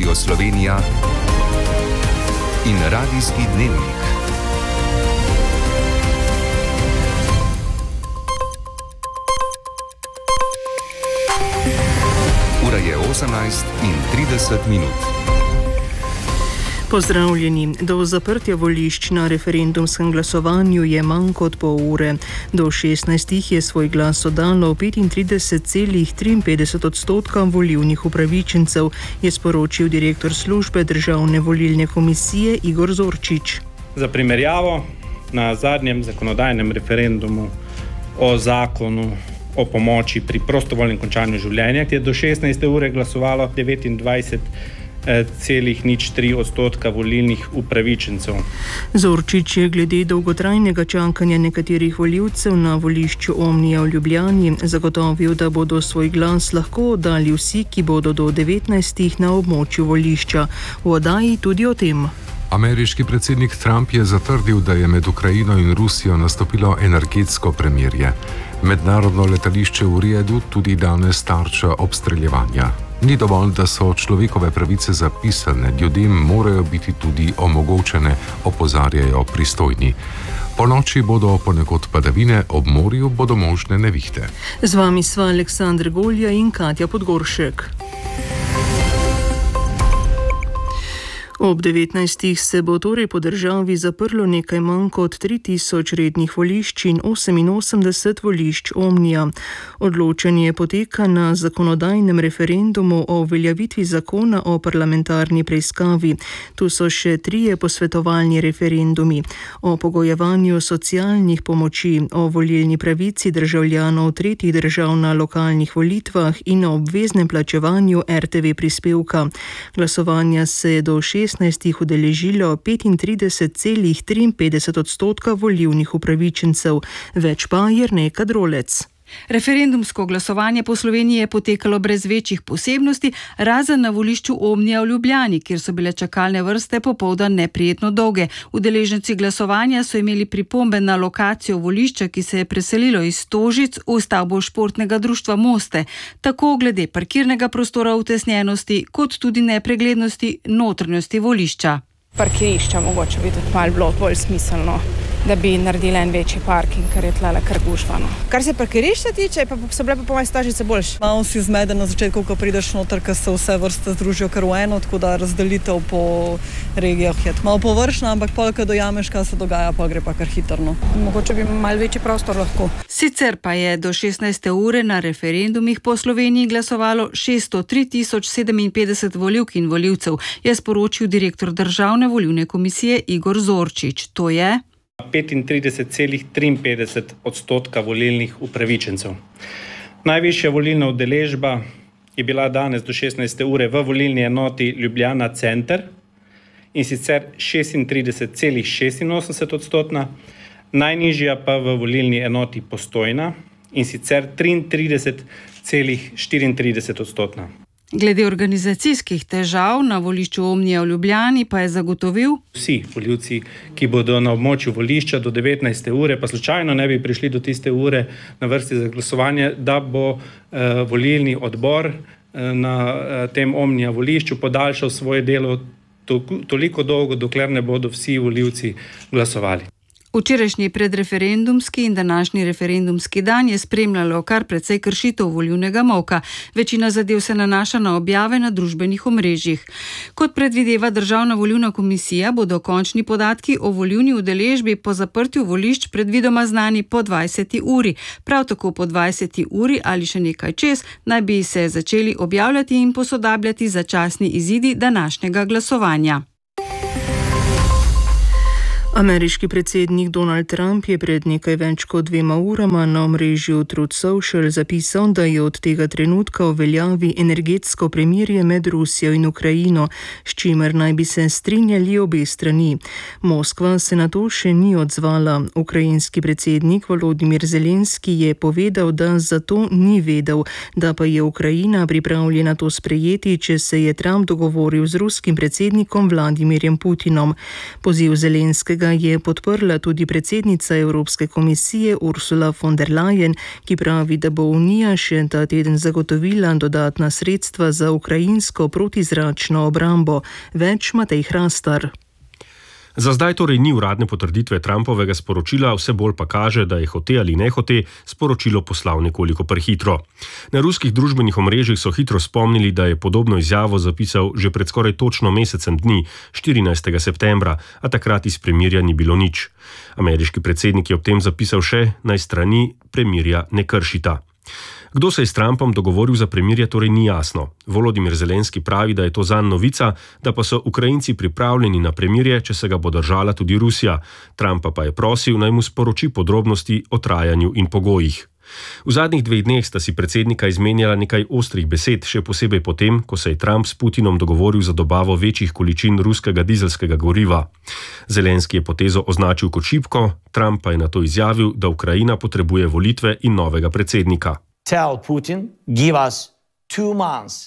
Radio Slovenija in Radijski dnevnik. Ura je 18:30. Pozdravljeni. Do zaprtja volišč na referendumskem glasovanju je manj kot pol ure. Do 16. je svoj glas oddalo 35,53% volilnih upravičencev, je sporočil direktor službe Državne volilne komisije Igor Zorčič. Za primerjavo, na zadnjem zakonodajnem referendumu o zakonu o pomoči pri prostovoljnem končanju življenja, ki je do 16. ure glasovalo 29,03% volilnih upravičencev. Zorčič je glede dolgotrajnega čakanja nekaterih volivcev na volišču Omnija v Ljubljani zagotovil, da bodo svoj glas lahko oddali vsi, ki bodo do 19. na območju volišča. V oddaji tudi o tem. Ameriški predsednik Trump je zatrdil, da je med Ukrajino in Rusijo nastopilo energetsko premirje. Mednarodno letališče v Riadu tudi danes tarča obstreljevanja. Ni dovolj, da so človekove pravice zapisane, ljudem morajo biti tudi omogočene, opozarjajo pristojni. Po noči bodo ponekod padavine, ob morju bodo možne nevihte. Z vami sva Aleksandr Golja in Katja Podgoršek. Ob 19. se bo torej po državi zaprlo nekaj manj kot 3000 rednih volišč in 88 volišč Omnija. Odločanje poteka na zakonodajnem referendumu o uveljavitvi zakona o parlamentarni preiskavi. Tu so še 3 posvetovalni referendumi o pogojevanju socialnih pomoči, o volilni pravici državljanov tretjih držav na lokalnih volitvah in o obveznem plačevanju RTV prispevka. Glasovanja se je do 16. udeležilo 35,53% volilnih upravičencev, več pa Jernej Kadrolec. Referendumsko glasovanje po Sloveniji je potekalo brez večjih posebnosti, razen na volišču Omnija v Ljubljani, kjer so bile čakalne vrste popoldan neprijetno dolge. Udeleženci glasovanja so imeli pripombe na lokacijo volišča, ki se je preselilo iz Stožic v stavbo športnega društva Moste, tako glede parkirnega prostora, utesnjenosti, kot tudi nepreglednosti notranjosti volišča. Parkirišča mogoče bi tudi malo bilo bolj smiselno, da bi naredili en večji parking, ker je tlele kar gužvano. Kar se parkirišča tiče, pa so bile pa po moje Stožice boljše. Malo si zmeden na začetku, ko prideš noter, ker se vse vrste združijo kar v eno, tako da razdelitev po regijah je malo površna, ampak pol, ko dojameš, kaj se dogaja, pa gre pa kar hitrno. Mogoče bi malo večji prostor lahko. Sicer pa je do 16. ure na referendumih po Sloveniji glasovalo 603,057 volivk in volivcev, je sporočil direktor Državne volilne komisije Igor Zorčič. To je 35,53% volilnih upravičencev. Najvišja volilna udeležba je bila danes do 16. ure v volilni enoti Ljubljana Center in sicer 36,86%, najnižja pa v volilni enoti Postojna in sicer 33,34%. Glede organizacijskih težav na volišču Omnija v Ljubljani pa je zagotovil: vsi volivci, ki bodo na območju volišča do 19. ure, pa slučajno ne bi prišli do tiste ure na vrsti za glasovanje, da bo volilni odbor na tem Omnija volišču podaljšal svoje delo toliko dolgo, dokler ne bodo vsi volivci glasovali. Včerajšnji predreferendumski in današnji referendumski dan je spremljalo kar precej kršitev volilnega molka. Večina zadev se nanaša na objave na družbenih omrežjih. Kot predvideva Državna volilna komisija, bodo končni podatki o volilni udeležbi po zaprtju volišč predvidoma znani po 20. uri. Prav tako po 20. uri ali še nekaj čez naj bi se začeli objavljati in posodabljati začasni izidi današnjega glasovanja. Ameriški predsednik Donald Trump je pred nekaj več kot 2 urama na omrežju Truth Social zapisal, da je od tega trenutka v veljavi energetsko premirje med Rusijo in Ukrajino, s čimer naj bi se strinjali obe strani. Moskva se na to še ni odzvala. Ukrajinski predsednik Volodimir Zelenski je povedal, da za to ni vedel, da pa je Ukrajina pripravljena to sprejeti, če se je Trump dogovoril z ruskim predsednikom Vladimirjem Putinom. Poziv Zelenskega ga je podprla tudi predsednica Evropske komisije Ursula von der Leyen, ki pravi, da bo Unija še ta teden zagotovila dodatna sredstva za ukrajinsko protizračno obrambo. Več Matej Hrastar. Za zdaj torej ni uradne potrditve Trumpovega sporočila, vse bolj pa kaže, da je hote ali ne hote sporočilo poslal nekoliko prehitro. Na ruskih družbenih omrežjih so hitro spomnili, da je podobno izjavo zapisal že pred skoraj točno mesecem dni, 14. septembra, a takrat iz premirja ni bilo nič. Ameriški predsednik je ob tem zapisal še, naj strani premirja ne kršita. Kdo se je s Trumpom dogovoril za premirje, torej ni jasno. Volodimir Zelenski pravi, da je to zanj novica, da pa so Ukrajinci pripravljeni na premirje, če se ga bo držala tudi Rusija. Trumpa pa je prosil, naj mu sporoči podrobnosti o trajanju in pogojih. V zadnjih 2 dneh sta si predsednika izmenjala nekaj ostrih besed, še posebej potem, ko se je Trump s Putinom dogovoril za dobavo večjih količin ruskega dizelskega goriva. Zelenski je potezo označil kot šibko, Trump pa je nato izjavil, da Ukrajina potrebuje volitve in novega predsednika. Tell Putin, give us 2 months.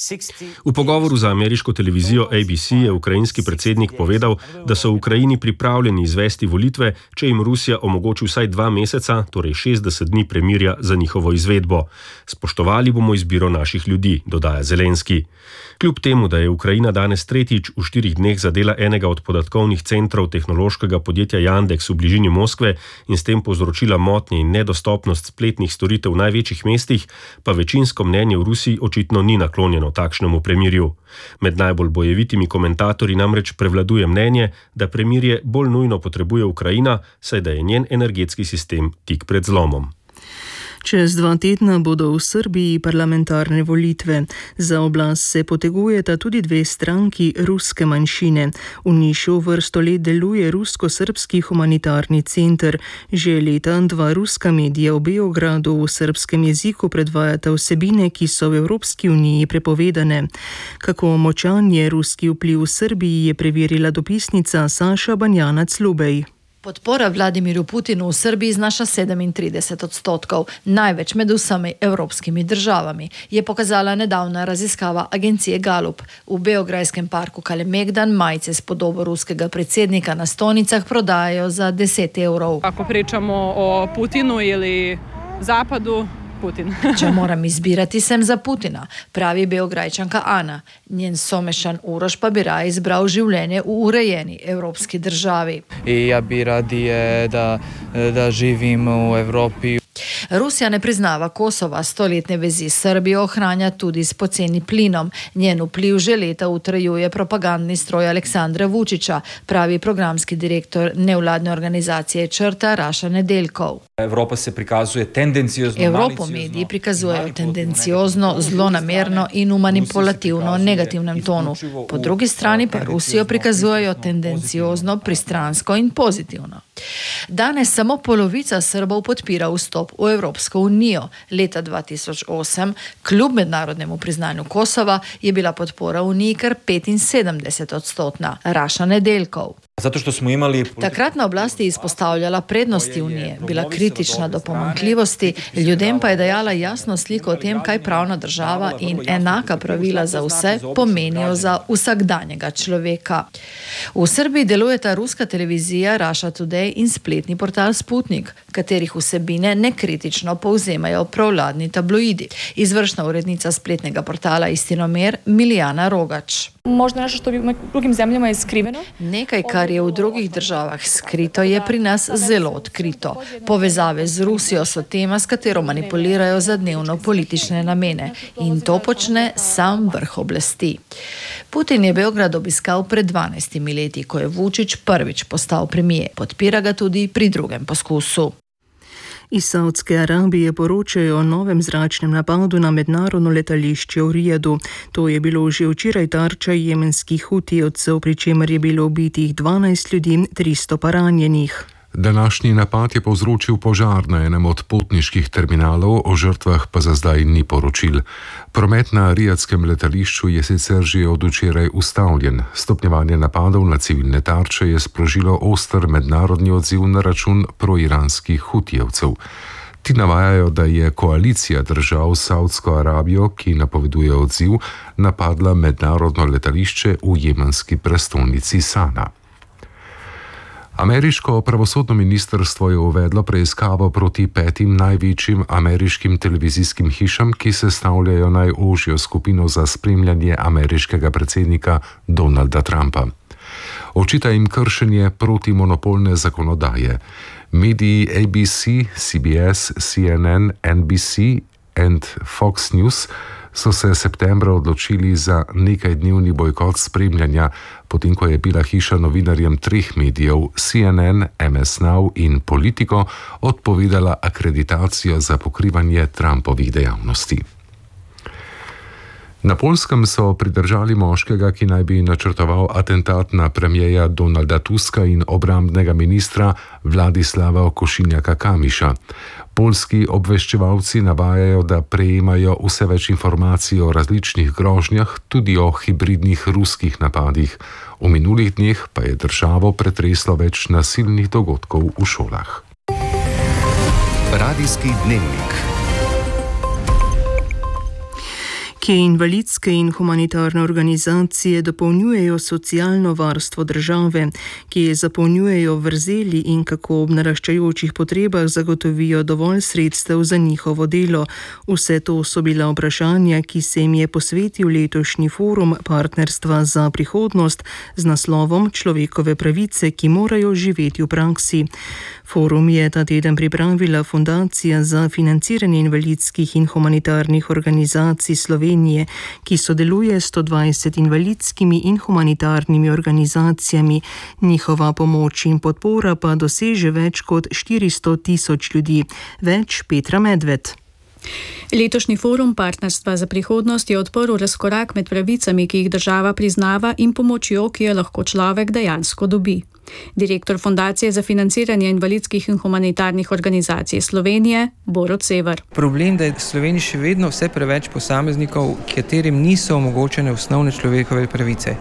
V pogovoru za ameriško televizijo ABC je ukrajinski predsednik povedal, da so v Ukrajini pripravljeni izvesti volitve, če jim Rusija omogoči vsaj 2 meseca, torej 60 dni premirja za njihovo izvedbo. Spoštovali bomo izbiro naših ljudi, dodaja Zelenski. Kljub temu, da je Ukrajina danes tretjič v 4 dneh zadela enega od podatkovnih centrov tehnološkega podjetja Yandex v bližini Moskve in s tem povzročila motnje in nedostopnost spletnih storitev v največjih mestih, pa večinsko mnenje v Rusiji očitno ni naklonjeno takšnemu premirju. Med najbolj bojevitimi komentatorji namreč prevladuje mnenje, da premirje bolj nujno potrebuje Ukrajina, saj da je njen energetski sistem tik pred zlomom. Čez 2 tedna bodo v Srbiji parlamentarne volitve. Za oblast se potegujeta tudi 2 stranki ruske manjšine. V Nišu vrsto let deluje rusko-srbski humanitarni center. Že leta 2 ruska medija v Beogradu v srbskem jeziku predvajata vsebine, ki so v Evropski uniji prepovedane. Kako močan je ruski vpliv v Srbiji, je preverila dopisnica Saša Banjanac-Lubej. Podpora Vladimiru Putinu v Srbiji znaša 37%, največ med vsemi evropskimi državami, je pokazala nedavna raziskava agencije Gallup. V beograjskem parku Kalemegdan majice s podobo ruskega predsednika na stojnicah prodajajo za 10 evrov. Ako pričamo o Putinu ali Zapadu, Putin. Če moram izbirati, sem za Putina, pravi Beograjčanka Ana. Njen somešan Uroš pa bi raje izbral življenje v urejeni evropski državi. Ja bi radije da živim v Evropi. Rusija ne priznava Kosova, stoletne vezi s Srbijo ohranja tudi s poceni plinom. Njen vpliv že leta utrjuje propagandni stroj Aleksandra Vučića, pravi programski direktor nevladne organizacije Črta Raša Nedeljkov. Evropa se prikazuje tendenciozno, Evropo mediji prikazujejo tendenciozno, zlonamerno in v manipulativno negativnem tonu. Po drugi strani pa Rusijo prikazujejo tendenciozno, pristransko in pozitivno. Danes samo polovica Srbov podpira vstop v Evropsko unijo. Leta 2008, kljub mednarodnemu priznanju Kosova, je bila podpora Uniji kar 75%. Raša Nedeljkov. Zato što smo imali Takrat na oblasti izpostavljala prednosti Unije, bila kritična do pomanjkljivosti, ljudem pa je dajala jasno sliko o tem, kaj pravna država in enaka pravila za vse pomenijo za vsakdanjega človeka. V Srbiji delujeta ruska televizija Russia Today in spletni portal Sputnik, katerih vsebine nekritično povzemajo provladni tabloidi. Izvršna urednica spletnega portala Istinomer Milijana Rogač. Možda nešto što bi u drugim zemljama je skriveno? Nekaj, kar je v drugih državah skrito, je pri nas zelo odkrito. Povezave z Rusijo so tema, s katero manipulirajo za dnevno politične namene. In to počne sam vrh oblasti. Putin je Beograd obiskal pred 12 leti, ko je Vučić prvič postal premijer. Podpira ga tudi pri drugem poskusu. Iz Saudske Arabije poročajo o novem zračnem napadu na mednarodno letališče v Rijadu. To je bilo že včeraj tarča jemenskih hutijevcev, pri čemer je bilo ubitih 12 ljudi, 300 pa ranjenih. Današnji napad je povzročil požar na enem od potniških terminalov, o žrtvah pa za zdaj ni poročil. Promet na rijadskem letališču je sicer že od včeraj ustavljen. Stopnjevanje napadov na civilne tarče je sprožilo oster mednarodni odziv na račun proiranskih hutijevcev. Ti navajajo, da je koalicija držav s Saudsko Arabijo, ki napoveduje odziv, napadla mednarodno letališče v jemenski prestolnici Sana. Ameriško pravosodno ministrstvo je uvedlo preiskavo proti 5 največjim ameriškim televizijskim hišam, ki sestavljajo najožjo skupino za spremljanje ameriškega predsednika Donalda Trumpa. Očita jim kršenje protimonopolne zakonodaje. Mediji ABC, CBS, CNN, NBC in Fox News so se septembra odločili za nekajdnevni bojkot spremljanja, potem ko je bila hiša novinarjem 3 medijev CNN, MS Now in Politico odpovedala akreditacijo za pokrivanje Trumpovih dejavnosti. Na Poljskem so pridržali moškega, ki naj bi načrtoval atentat na premierja Donalda Tuska in obrambnega ministra Vladislava Košinjaka-Kamiša. Poljski obveščevalci navajajo, da prejemajo vse več informacij o različnih grožnjah, tudi o hibridnih ruskih napadih. V minulih dneh pa je državo pretreslo več nasilnih dogodkov v šolah. Radijski dnevnik. Kje invalidske in humanitarne organizacije dopolnjujejo socialno varstvo države, kje zapolnjujejo vrzeli in kako ob naraščajočih potrebah zagotovijo dovolj sredstev za njihovo delo. Vse to so bila vprašanja, ki se jim je posvetil letošnji forum Partnerstva za prihodnost z naslovom Človekove pravice, ki morajo živeti v praksi. Forum je ta teden pripravila Fundacija za financiranje invalidskih in humanitarnih organizacij Slovenije, ki sodeluje s 120 invalidskimi in humanitarnimi organizacijami. Njihova pomoč in podpora pa doseže več kot 400 000 ljudi. Več Petra Medved. Letošnji forum Partnerstva za prihodnost je odprl razkorak med pravicami, ki jih država priznava, in pomočjo, ki jo lahko človek dejansko dobi. Direktor Fundacije za financiranje invalidskih in humanitarnih organizacij Slovenije, Borut Sever. Problem, da je v Sloveniji še vedno vse preveč posameznikov, katerim niso omogočene osnovne človekove pravice.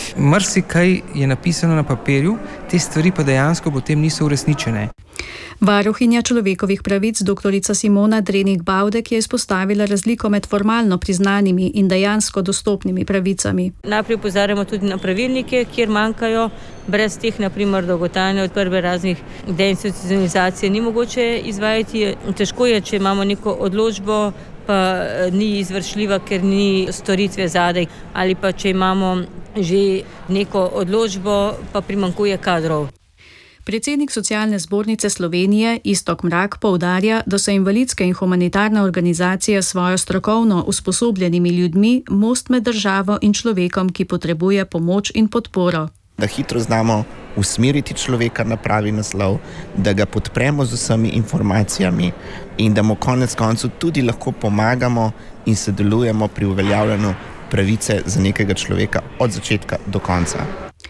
Marsikaj je napisano na papirju, te stvari pa dejansko potem niso uresničene. Varuhinja človekovih pravic dr. Simona Drenik-Bavdek je izpostavila razliko med formalno priznanimi in dejansko dostopnimi pravicami. Najprej opozarjamo tudi na pravilnike, kjer manjkajo. Brez teh, naprimer, dolgotrajne odprve raznih deinstitucionalizacije ni mogoče izvajati. Težko je, če imamo neko odločbo, pa ni izvršljiva, ker ni storitve zadaj. Ali pa če imamo že neko odločbo, pa primanjkuje kadrov. Predsednik Socialne zbornice Slovenije Iztok Mrak poudarja, da so invalidske in humanitarne organizacije s svojo strokovno usposobljenimi ljudmi most med državo in človekom, ki potrebuje pomoč in podporo. Da hitro znamo usmeriti človeka na pravi naslov, da ga podpremo z vsemi informacijami in da mu konec koncev tudi lahko pomagamo in sodelujemo pri uveljavljanju pravice za nekega človeka od začetka do konca.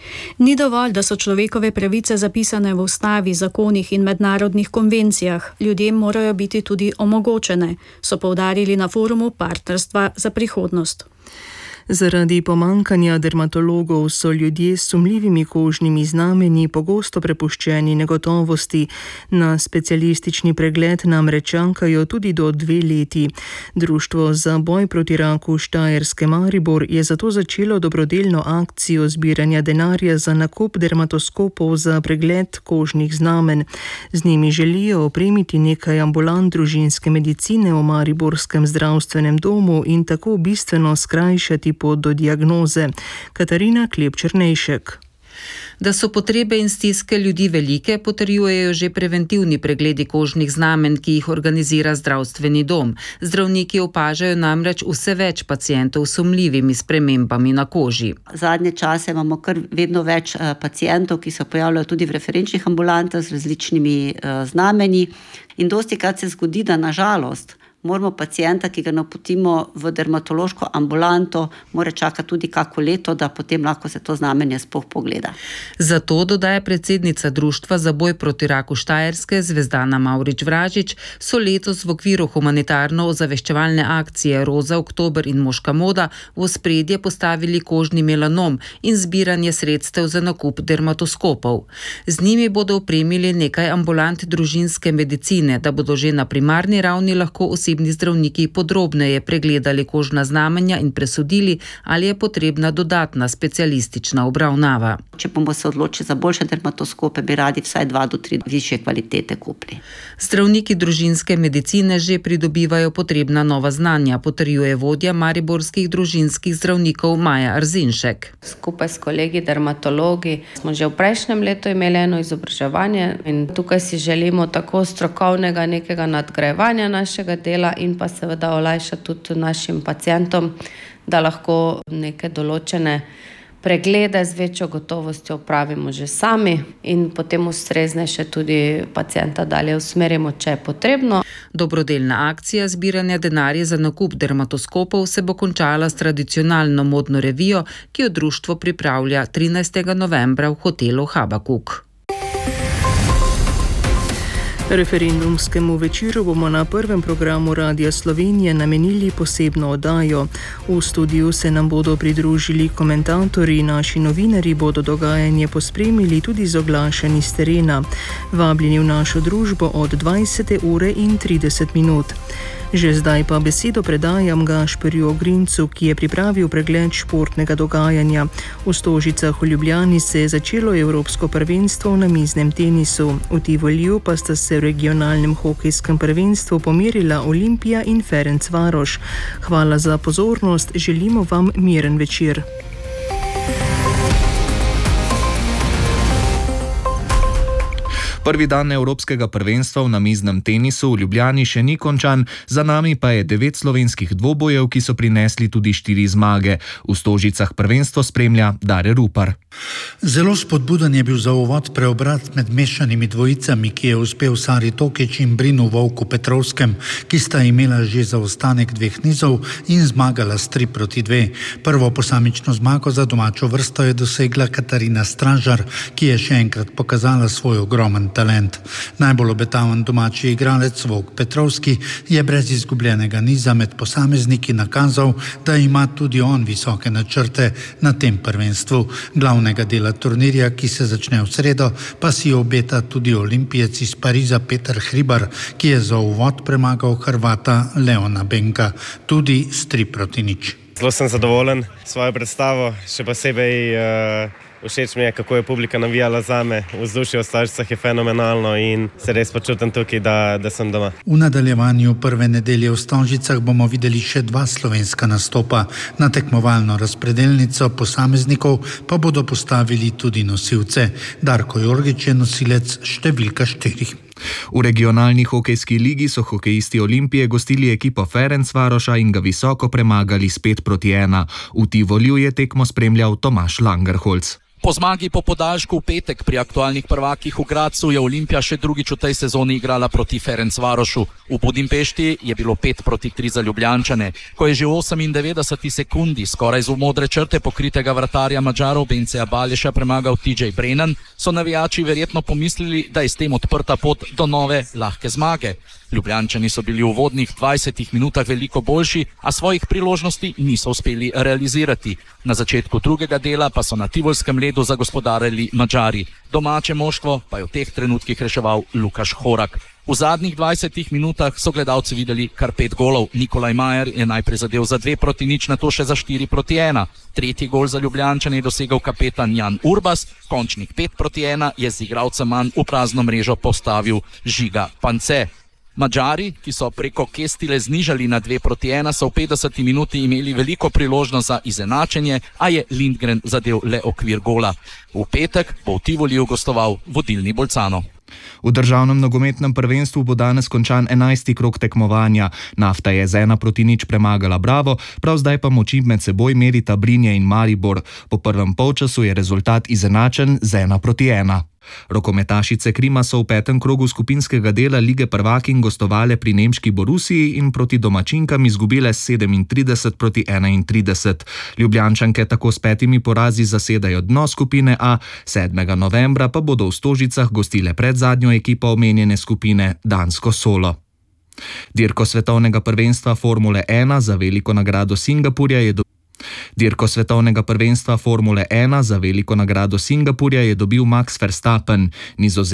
Ni dovolj, da so človekove pravice zapisane v ustavi, zakonih in mednarodnih konvencijah. Ljudem morajo biti tudi omogočene, so poudarili na forumu Partnerstva za prihodnost. Zaradi pomankanja dermatologov so ljudje s sumljivimi kožnimi znamenji pogosto prepuščeni negotovosti. Na specialistični pregled namreč čakajo tudi do 2 leti. Društvo za boj proti raku Štajerske Maribor je zato začelo dobrodelno akcijo zbiranja denarja za nakup dermatoskopov za pregled kožnih znamen. Z njimi želijo opremiti nekaj ambulant družinske medicine v mariborskem zdravstvenem domu in tako bistveno skrajšati pot do diagnoze. Katarina Klepčernejšek. Da so potrebe in stiske ljudi velike, potrjujejo že preventivni pregledi kožnih znamen, ki jih organizira zdravstveni dom. Zdravniki opažajo namreč vse več pacientov s sumljivimi spremembami na koži. Zadnje čase imamo kar vedno več pacientov, ki se pojavljajo tudi v referenčnih ambulantah z različnimi znamenji. In dostikrat se zgodi, da na žalost moramo pacienta, ki ga napotimo v dermatološko ambulanto, mora čakati tudi kako leto, da potem lahko se to znamenje sploh pogleda. Zato, dodaja predsednica Društva za boj proti raku Štajerske, Zvezdana Mavrič-Vražič, so letos v okviru humanitarno-ozaveščevalne akcije Roza oktober in Moška moda v ospredje postavili kožni melanom in zbiranje sredstev za nakup dermatoskopov. Z njimi bodo opremili nekaj ambulant družinske medicine, da bodo že na primarni ravni lahko posebni zdravniki podrobneje pregledali kožna znamenja in presodili, ali je potrebna dodatna specialistična obravnava. Če bomo se odločili za boljše dermatoskope, bi radi vsaj 2 do 3 višje kvalitete kupili. Zdravniki družinske medicine že pridobivajo potrebna nova znanja, potrjuje vodja mariborskih družinskih zdravnikov Maja Arzinšek. Skupaj s kolegi dermatologi smo že v prejšnjem letu imeli eno izobraževanje in tukaj si želimo tako strokovnega nekega nadgrajevanja našega dela in pa seveda olajšati tudi našim pacientom, da lahko neke določene preglede z večjo gotovostjo opravimo že sami in potem ustreznejše tudi pacienta dalje usmerimo, če je potrebno. Dobrodelna akcija zbiranja denarja za nakup dermatoskopov se bo končala s tradicionalno modno revijo, ki jo društvo pripravlja 13. novembra v hotelu Habakuk. Referendumskemu večeru bomo na prvem programu Radia Slovenije namenili posebno oddajo. V studiu se nam bodo pridružili komentatorji, naši novinarji bodo dogajanje pospremili tudi z oglašanji s terena. Vabljeni v našo družbo od 20:30. Že zdaj pa besedo predajam Gašperju Ogrincu, ki je pripravil pregled športnega dogajanja. V Stožicah v Ljubljani se je začelo evropsko prvenstvo v namiznem tenisu. V Tivoliju pa sta se v regionalnem hokejskem prvenstvu pomerila Olimpija in Ferencvaroš. Hvala za pozornost, želimo vam miren večer. Prvi dan evropskega prvenstva v namiznem tenisu v Ljubljani še ni končan, za nami pa je 9 slovenskih dvobojev, ki so prinesli tudi 4 zmage. V Stožicah prvenstvo spremlja Dare Rupar. Zelo spodbuden je bil za uvod preobrat med mešanimi dvojicami, ki je uspel Sari Tokič in Brinu Vovku Petrovskem, ki sta imela že zaostanek 2 nizov in zmagala s 3-2. Prvo posamično zmago za domačo vrsto je dosegla Katarina Stražar, ki je še enkrat pokazala svoj ogromen talent. Najbolj obetaven domači igralec Vovk Petrovski je brez izgubljenega niza med posamezniki nakazal, da ima tudi on visoke načrte na tem prvenstvu. Glavnega dela turnirja, ki se začne v sredo, pa si obeta tudi olimpijec iz Pariza Peter Hribar, ki je za uvod premagal Hrvata Leona Benka, tudi s 3-0. Zelo sem zadovoljen s svojo predstavo, še posebej všeč mi je, kako je publika navijala zame. Vzdušje v Stožicah je fenomenalno in se res počutim tukaj, da sem doma. V nadaljevanju prve nedelje v Stožicah bomo videli še 2 slovenska nastopa. Na tekmovalno razpredelnico posameznikov pa bodo postavili tudi nosilce. Darko Jorgič je nosilec številka 4. V regionalni hokejski ligi so hokejisti Olimpije gostili ekipo Ferencvaroša in ga visoko premagali s 5-1. V Tivoliju je tekmo spremljal Tomaž Langerholz. Po zmagi po podaljšku v petek pri aktualnih prvakih v Gradcu je Olimpija še drugič v tej sezoni igrala proti Ferencvarošu. V Budimpešti je bilo 5-3 za Ljubljančane. Ko je že v 98 sekundi skoraj z modre črte pokritega vratarja Madžarov Benceja Balješa premagal TJ Brennan, so navijači verjetno pomislili, da je s tem odprta pot do nove lahke zmage. Ljubljančani so bili v uvodnih 20 minutah veliko boljši, a svojih priložnosti niso uspeli realizirati. Na začetku drugega dela pa so na tivolskem ledu zagospodarili Madžari. Domače moštvo pa je v teh trenutkih reševal Lukaš Horak. V zadnjih 20 minutah so gledalci videli kar 5 golov. Nikolaj Majer je najprej zadel za 2-0, nato še za 4-1. Tretji gol za Ljubljančane je dosegel kapetan Jan Urbas, končnik 5-1 je z igralcem manj v prazno mrežo postavil Žiga Pance. Madžari, ki so preko Kestile znižali na 2-1, so v 50 minuti imeli veliko priložnost za izenačenje, a je Lindgren zadel le okvir gola. V petek bo v Tivoliju gostoval vodilni Bolcano. V državnem nogometnem prvenstvu bo danes končan 11. krog tekmovanja. Nafta je z 1-0 premagala Bravo, prav zdaj pa moči med seboj merita Brinje in Maribor. Po prvem polčasu je rezultat izenačen z 1-1. Rokometašice Krima so v 5. krogu skupinskega dela lige prvakinj gostovale pri nemški Borussiji in proti domačinkam izgubile 37-31. Ljubljančanke tako s 5 porazi zasedajo dno skupine A, 7. novembra pa bodo v Stožicah gostile predzadnjo ekipo omenjene skupine dansko Solo. Dirko svetovnega prvenstva Formule 1 za veliko nagrado Singapurja je dobil Max Verstappen.